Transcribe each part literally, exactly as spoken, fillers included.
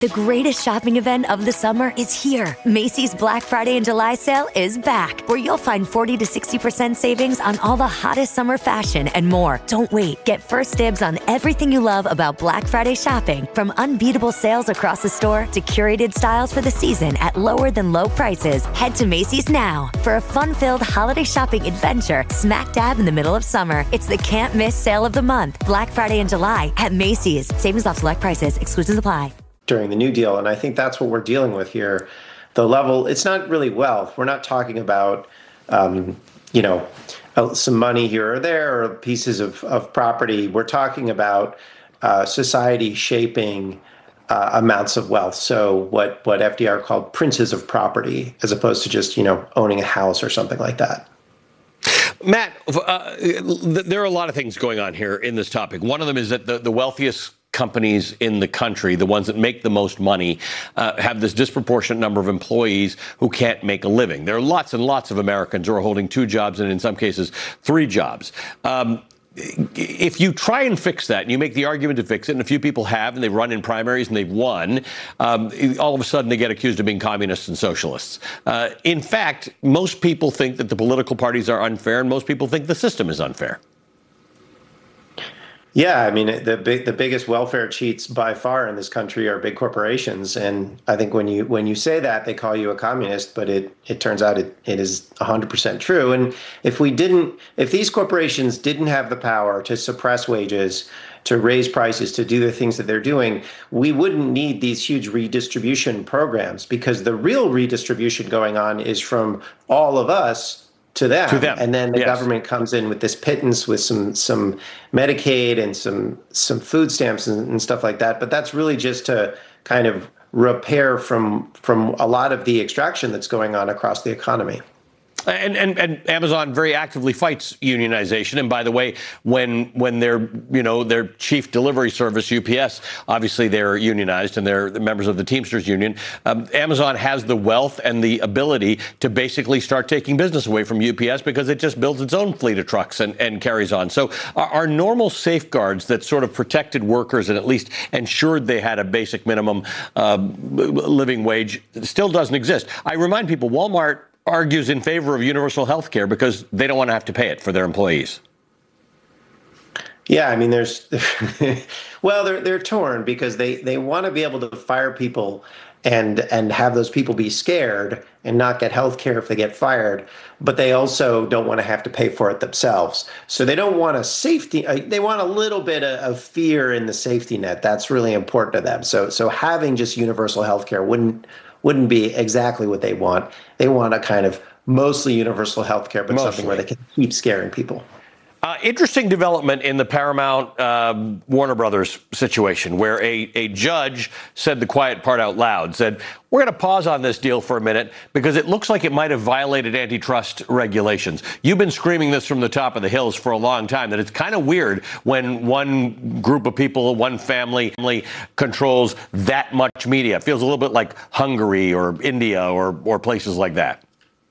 The greatest shopping event of the summer is here. Macy's Black Friday and July sale is back, where you'll find forty to sixty percent savings on all the hottest summer fashion and more. Don't wait. Get first dibs on everything you love about Black Friday shopping, from unbeatable sales across the store to curated styles for the season at lower than low prices. Head to Macy's now for a fun-filled holiday shopping adventure smack dab in the middle of summer. It's the can't miss sale of the month, Black Friday and July at Macy's. Savings off select prices. Exclusions apply. During the New Deal. And I think that's what we're dealing with here. The level, it's not really wealth. We're not talking about, um, you know, some money here or there or pieces of, of property. We're talking about uh, society shaping uh, amounts of wealth. So what, what F D R called princes of property, as opposed to just, you know, owning a house or something like that. Matt, uh, there are a lot of things going on here in this topic. One of them is that the, the wealthiest companies in the country, the ones that make the most money, uh, have this disproportionate number of employees who can't make a living. There are lots and lots of Americans who are holding two jobs and in some cases three jobs. Um, if you try and fix that, and you make the argument to fix it, and a few people have, and they've run in primaries and they've won, um, all of a sudden they get accused of being communists and socialists. Uh, in fact, most people think that the political parties are unfair, and most people think the system is unfair. Yeah, I mean, the big, the biggest welfare cheats by far in this country are big corporations, and I think when you when you say that, they call you a communist, but it it turns out it, it is one hundred percent true. And if we didn't, if these corporations didn't have the power to suppress wages, to raise prices, to do the things that they're doing, we wouldn't need these huge redistribution programs, because the real redistribution going on is from all of us to them. to them. And then the yes. government comes in with this pittance with some some Medicaid and some some food stamps and, and stuff like that. But that's really just to kind of repair from from a lot of the extraction that's going on across the economy. And, and and Amazon very actively fights unionization. And by the way, when when their you know their chief delivery service U P S, obviously they're unionized and they're members of the Teamsters Union. Um, Amazon has the wealth and the ability to basically start taking business away from U P S because it just builds its own fleet of trucks and, and carries on. So our, our normal safeguards that sort of protected workers and at least ensured they had a basic minimum uh, living wage still doesn't exist. I remind people, Walmart argues in favor of universal health care because they don't want to have to pay it for their employees. Yeah, I mean, there's, well, they're they're torn because they, they want to be able to fire people and and have those people be scared and not get health care if they get fired, but they also don't want to have to pay for it themselves. So they don't want a safety, uh, they want a little bit of, of fear in the safety net. That's really important to them. So so having just universal health care wouldn't wouldn't be exactly what they want. They want a kind of mostly universal health care, but mostly something where they can keep scaring people. Uh, interesting development in the Paramount uh, Warner Brothers situation, where a, a judge said the quiet part out loud, said, we're going to pause on this deal for a minute because it looks like it might have violated antitrust regulations. You've been screaming this from the top of the hills for a long time, that it's kind of weird when one group of people, one family controls that much media. It feels a little bit like Hungary or India or, or places like that.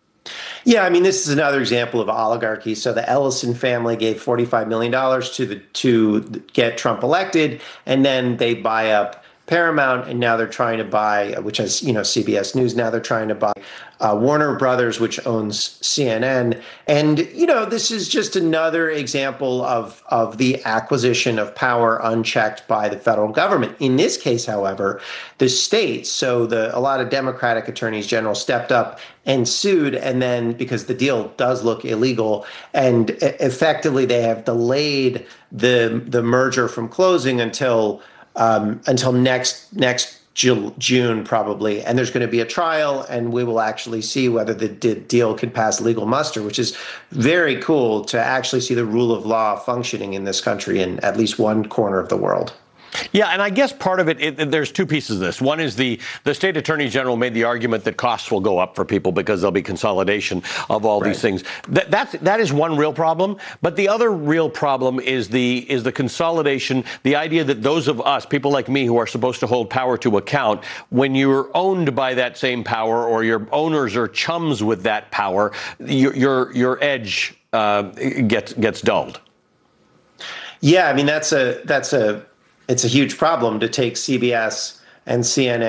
Yeah, I mean, this is another example of oligarchy. So the Ellison family gave forty-five million dollars to the to get Trump elected, and then they buy up Paramount, and now they're trying to buy, which has, you know, C B S News. Now they're trying to buy uh, Warner Brothers, which owns C N N. And, you know, this is just another example of, of the acquisition of power unchecked by the federal government. In this case, however, the states, so the a lot of Democratic attorneys general stepped up and sued, and then because the deal does look illegal, and effectively they have delayed the the merger from closing until Um, until next next June, probably. And there's going to be a trial, and we will actually see whether the d- deal can pass legal muster, which is very cool to actually see the rule of law functioning in this country in at least one corner of the world. Yeah, and I guess part of it, it, there's two pieces of this. One is the, the state attorney general made the argument that costs will go up for people because there'll be consolidation of all right. these things. That, that's, that is one real problem. But the other real problem is the, is the consolidation, the idea that those of us, people like me who are supposed to hold power to account, when you're owned by that same power or your owners are chums with that power, your, your, your edge uh, gets, gets dulled. Yeah, I mean, that's a that's a... It's a huge problem to take C B S and C N N.